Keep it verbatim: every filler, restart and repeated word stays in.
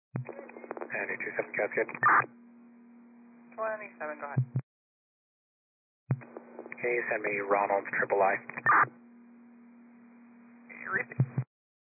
And two two seven Cascade. twenty-seven, go ahead. Can you send me Ronald's triple I? You repeat?